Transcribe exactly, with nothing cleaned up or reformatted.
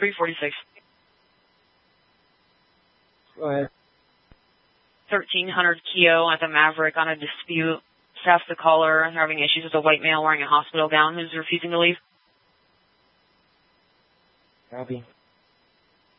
three forty-six. Go ahead. thirteen hundred Keo at the Maverick on a dispute. Staff's the caller. They're having issues with a white male wearing a hospital gown who's refusing to leave. Copy.